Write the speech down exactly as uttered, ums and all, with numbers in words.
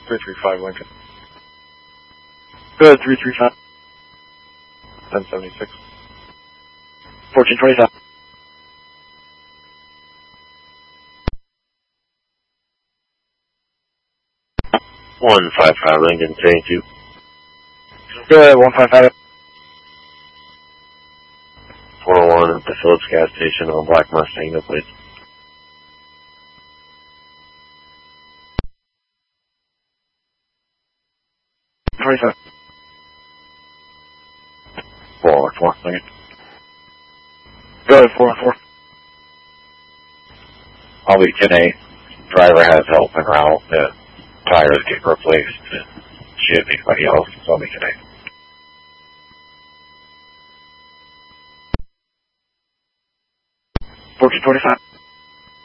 three three five Lincoln. Good, three three five. ten seventy-six. fourteen twenty-five. one five five Lincoln, thirty-two. Good, one five five. four oh one at the Phillips gas station on Black Mustang, no place. twenty-five. four four Lincoln. Good, four one four. I'll be ten eight. Driver has help en route. The tires get replaced. She didn't anybody else, so I'll be ten eight. fourteen twenty-five.